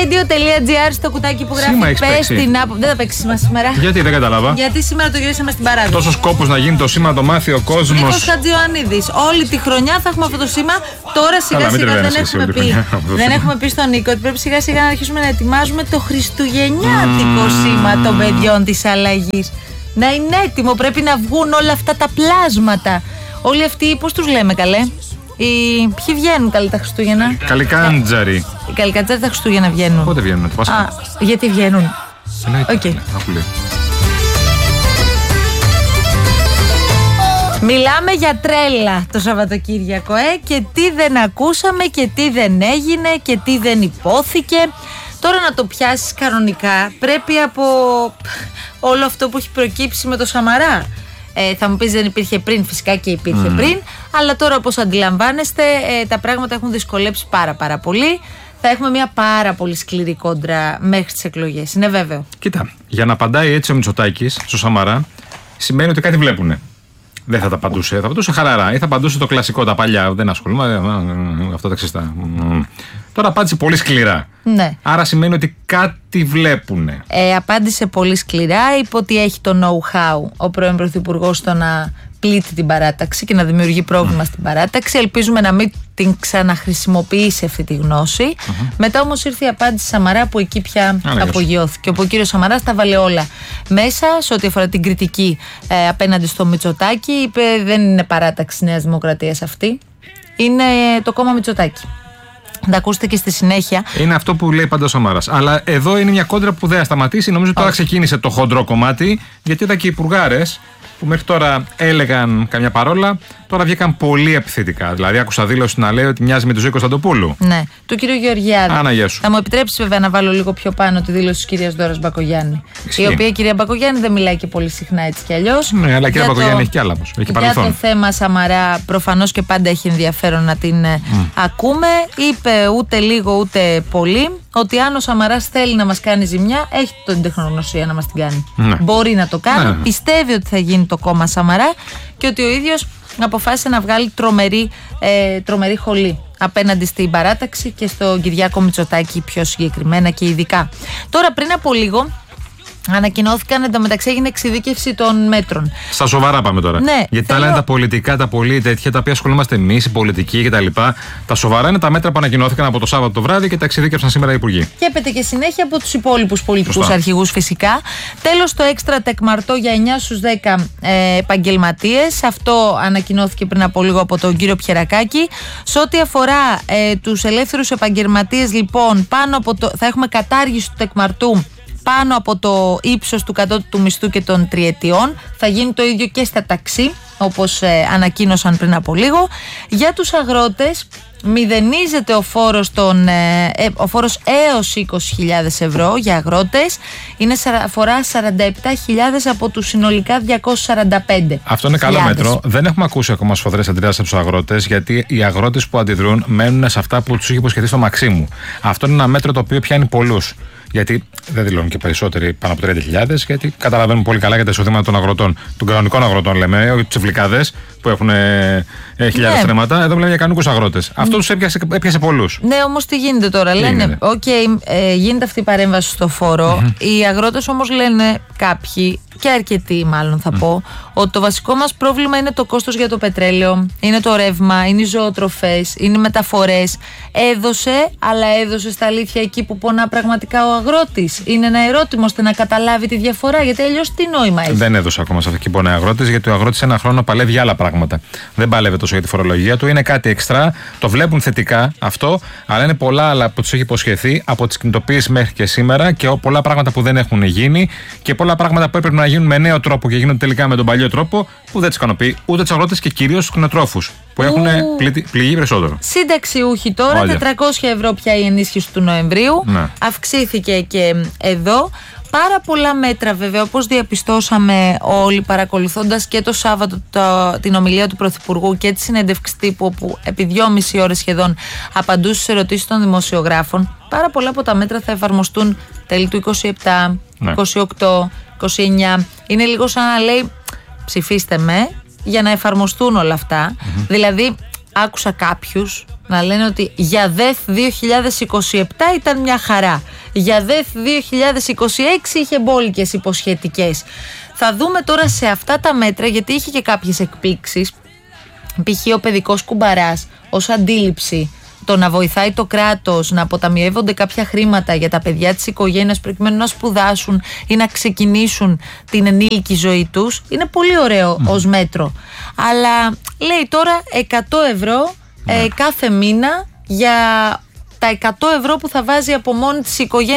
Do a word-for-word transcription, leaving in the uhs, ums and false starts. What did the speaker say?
radio.gr στο κουτάκι που γράφει πες την άποψη. Δεν θα παίξει σήμα σήμερα. Γιατί δεν κατάλαβα. Γιατί σήμερα το γυρίσαμε στην παράδοση. Τόσος κόπος να γίνει το σήμα, το μάθει ο κόσμος. Νίκος Χατζιωαννίδης. Όλη τη χρονιά θα έχουμε αυτό το σήμα. Τώρα σιγά σιγά δεν έχουμε πει. Δεν έχουμε πει στον Νίκο ότι πρέπει σιγά σιγά να αρχίσουμε να ετοιμάζουμε το χριστουγεννιάτικο σήμα των παιδιών της αλλαγής. Να είναι έτοιμο, πρέπει να βγουν όλα αυτά τα πλάσματα. Όλοι αυτοί, πώς τους λέμε καλέ. Οι... Ποιοι βγαίνουν καλή τα Χριστούγεννα? Καλικάντζαροι. Οι καλικάντζαροι τα Χριστούγεννα βγαίνουν. Πότε βγαίνουν, το Πάσχα? Α, γιατί βγαίνουν? Okay. Μιλάμε για τρέλα το Σαββατοκύριακο, ε, και τι δεν ακούσαμε και τι δεν έγινε και τι δεν υπόθηκε. Τώρα να το πιάσεις κανονικά πρέπει από όλο αυτό που έχει προκύψει με το Σαμαρά. Ε, θα μου πεις δεν υπήρχε πριν, φυσικά και υπήρχε mm. πριν, αλλά τώρα όπως αντιλαμβάνεστε ε, τα πράγματα έχουν δυσκολέψει πάρα πάρα πολύ. Θα έχουμε μια πάρα πολύ σκληρή κόντρα μέχρι τις εκλογές, είναι βέβαιο. Κοίτα, για να απαντάει έτσι ο Μητσοτάκης στο Σαμαρά σημαίνει ότι κάτι βλέπουνε. Δεν θα τα απαντούσε, θα απαντούσε χαλαρά ή θα απαντούσε το κλασικό, τα παλιά. Δεν ασχολούμαι, αυτά τα ξεστά. Τώρα απάντησε πολύ σκληρά. Ναι. Άρα σημαίνει ότι κάτι βλέπουνε. Ε, απάντησε πολύ σκληρά, είπε ότι έχει το know-how ο πρώην Πρωθυπουργός στο να πλήττει την παράταξη και να δημιουργεί πρόβλημα mm. στην παράταξη. Ελπίζουμε να μην την ξαναχρησιμοποιήσει αυτή τη γνώση. Mm-hmm. Μετά όμως ήρθε η απάντηση Σαμαρά που εκεί πια Άναγες. απογειώθηκε. Όπου ο κύριος Σαμαράς τα βάλε όλα μέσα σε ό,τι αφορά την κριτική ε, απέναντι στο Μητσοτάκη. Είπε δεν είναι παράταξη Νέας Δημοκρατίας αυτή. Είναι το κόμμα Μητσοτάκη. Θα ακούσετε και στη συνέχεια. Είναι αυτό που λέει πάντα ο Σαμαράς. Αλλά εδώ είναι μια κόντρα που δεν θα σταματήσει. Νομίζω ότι τώρα ξεκίνησε το χοντρό κομμάτι, γιατί ήταν και οι υπουργάρες που μέχρι τώρα έλεγαν καμιά παρόλα, τώρα βγήκαν πολύ επιθετικά. Δηλαδή, άκουσα δήλωση να λέει ότι μοιάζει με τη Ζωή Κωνσταντοπούλου. Ναι, του κυρίου Γεωργιάδη. Άνα, γεια σου. Θα μου επιτρέψει βέβαια να βάλω λίγο πιο πάνω τη δήλωση της κυρίας Ντόρας Μπακογιάννη. Ισχύει. Η οποία η κυρία Μπακογιάννη δεν μιλάει και πολύ συχνά έτσι κι αλλιώς. Ναι, αλλά η κυρία Μπακογιάννη έχει κι άλλα όμως. Έχει για το θέμα Σαμαρά, προφανώς και πάντα έχει ενδιαφέρον να την mm. ακούμε. Είπε ούτε λίγο ούτε πολύ ότι αν ο Σαμαράς θέλει να μας κάνει ζημιά, έχει την τεχνογνωσία να μας την κάνει. Ναι. Μπορεί να το κάνει. Ναι. Πιστεύει ότι θα γίνει το κόμμα Σαμαρά και ότι ο ίδιος αποφάσισε να βγάλει τρομερή, ε, τρομερή χολή απέναντι στην παράταξη και στον Κυριάκο Μητσοτάκη πιο συγκεκριμένα και ειδικά. Τώρα πριν από λίγο ανακοινώθηκαν, εντωμεταξύ έγινε εξειδίκευση των μέτρων. Στα σοβαρά πάμε τώρα. Ναι, γιατί θέλω... τα λένε τα πολιτικά, τα πολύ τέτοια, τα οποία ασχολούμαστε εμείς, οι πολιτικοί κτλ. Τα, τα σοβαρά είναι τα μέτρα που ανακοινώθηκαν από το Σάββατο το βράδυ και τα εξειδίκευσαν σήμερα οι υπουργοί. Και έπεται και συνέχεια από τους υπόλοιπους πολιτικούς αρχηγούς φυσικά. Τέλος, το έξτρα τεκμαρτό για εννιά στους δέκα ε, επαγγελματίες. Αυτό ανακοινώθηκε πριν από λίγο από τον κύριο Πιερακάκη. Σε ό,τι αφορά ε, τους ελεύθερους επαγγελματίες, λοιπόν, πάνω από το, θα έχουμε κατάργηση του τεκμαρτού πάνω από το ύψος του κατώτατου μισθού και των τριετιών. Θα γίνει το ίδιο και στα ταξί, όπως ε, ανακοίνωσαν πριν από λίγο. Για τους αγρότες μηδενίζεται ο φόρος, των, ε, ε, ο φόρος έως είκοσι χιλιάδες ευρώ για αγρότες. Είναι, αφορά σαράντα επτά χιλιάδες από τους συνολικά διακόσιες σαράντα πέντε. Αυτό είναι καλό μέτρο. Δεν έχουμε ακούσει ακόμα σφοδρές αντιδράσεις από τους αγρότες, γιατί οι αγρότες που αντιδρούν μένουν σε αυτά που τους είχε υποσχεθεί στο Μαξίμου. Αυτό είναι ένα μέτρο το οποίο πιάνει πολλούς. Γιατί δεν δηλώνουν και περισσότεροι πάνω από τριάντα χιλιάδες, γιατί καταλαβαίνουν πολύ καλά για τα εισοδήματα των αγροτών, των κανονικών αγροτών λέμε, όχι τους ευλικάδες που έχουν ε, ε, χιλιάδες ναι. θρέματα. Εδώ μιλάμε για κανονικούς αγρότες. Mm. Αυτό τους έπιασε, έπιασε πολλούς. Ναι, όμως τι γίνεται τώρα. Τι λένε, οκ, okay, ε, γίνεται αυτή η παρέμβαση στο φόρο. Mm-hmm. Οι αγρότες όμως λένε κάποιοι, και αρκετοί μάλλον θα mm. πω, ότι το βασικό μας πρόβλημα είναι το κόστος για το πετρέλαιο, είναι το ρεύμα, είναι οι ζωοτροφές, είναι οι μεταφορές. Έδωσε, αλλά έδωσε στα αλήθεια εκεί που πονά πραγματικά ο αγρότης. Είναι ένα ερώτημα ώστε να καταλάβει τη διαφορά, γιατί αλλιώς τι νόημα έχει. Δεν έδωσε ακόμα σε αυτή που πονάει ο αγρότης, γιατί ο αγρότης ένα χρόνο παλεύει για άλλα πράγματα. Δεν παλεύει τόσο για τη φορολογία του, είναι κάτι εξτρά. Το βλέπουν θετικά αυτό, αλλά είναι πολλά άλλα που τους έχει υποσχεθεί από τις κινητοποιήσεις μέχρι και σήμερα και πολλά πράγματα που δεν έχουν γίνει και πολλά πράγματα που έπρεπε να γίνουν με νέο τρόπο και γίνονται τελικά με τον παλιό τρόπο που δεν τις ικανοποιεί ούτε τους αγρότες και κυρίως τους κτηνοτρόφους που έχουν πληγεί περισσότερο. Συνταξιούχοι τώρα, Όλια. τετρακόσια ευρώ πια η ενίσχυση του Νοεμβρίου. Ναι. Αυξήθηκε και εδώ. Πάρα πολλά μέτρα βέβαια, όπως διαπιστώσαμε όλοι παρακολουθώντας και το Σάββατο το, την ομιλία του Πρωθυπουργού και τη συνέντευξη τύπου, όπου επί δυόμιση ώρες σχεδόν απαντούσε στις ερωτήσεις των δημοσιογράφων. Πάρα πολλά από τα μέτρα θα εφαρμοστούν τέλη του είκοσι επτά, ναι. είκοσι οκτώ, είκοσι εννιά. Είναι λίγο σαν να λέει ψηφίστε με για να εφαρμοστούν όλα αυτά. Mm-hmm. Δηλαδή άκουσα κάποιους να λένε ότι για ΔΕΘ δύο χιλιάδες είκοσι επτά ήταν μια χαρά. Για ΔΕΘ δύο χιλιάδες είκοσι έξι είχε μπόλικες υποσχετικές. Θα δούμε τώρα σε αυτά τα μέτρα, γιατί είχε και κάποιες εκπλήξεις. Π.χ. ο παιδικός κουμπαράς ως αντίληψη, το να βοηθάει το κράτος να αποταμιεύονται κάποια χρήματα για τα παιδιά της οικογένειας προκειμένου να σπουδάσουν ή να ξεκινήσουν την ενήλικη ζωή τους, είναι πολύ ωραίο mm. ως μέτρο. Αλλά λέει τώρα εκατό ευρώ mm. ε, κάθε μήνα για τα εκατό ευρώ που θα βάζει από μόνη της οικογένεια